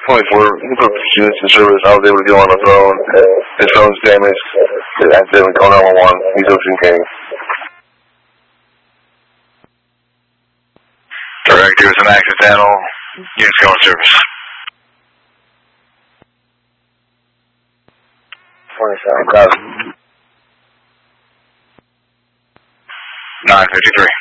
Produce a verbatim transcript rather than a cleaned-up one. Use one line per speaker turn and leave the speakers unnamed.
twenty-four, he put units in service. I was able to go on the phone. His phone's damaged. I accidentally called nine one one. He's Ocean King.
Direct, it was an accidental. Units go in service.
twenty-seven thousand.
nine fifty-three.